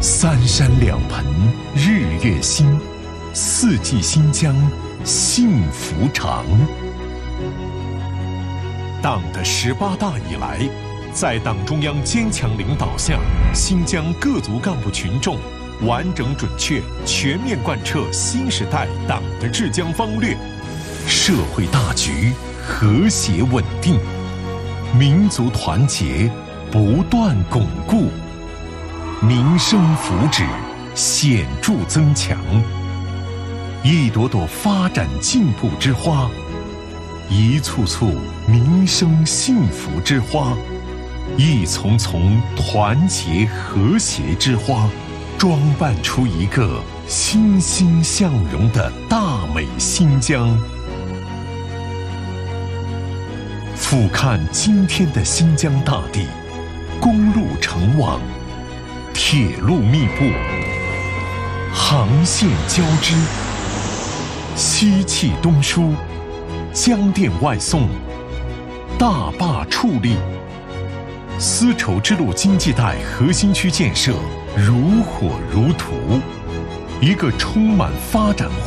三山两盆日月新，四季新疆幸福长。党的18大以来，在党中央坚强领导下，新疆各族干部群众完整准确、全面贯彻新时代党的治疆方略，社会大局和谐稳定，民族团结不断巩固，民生福祉显著增强。一朵朵发展进步之花，一簇簇民生幸福之花，一丛丛团结和谐之花，装扮出一个欣欣向荣的大美新疆。俯瞰今天的新疆大地，公路成网，铁路密布，航线交织，西气东输，江电外送，大坝矗立，丝绸之路经济带核心区建设如火如荼，一个充满发展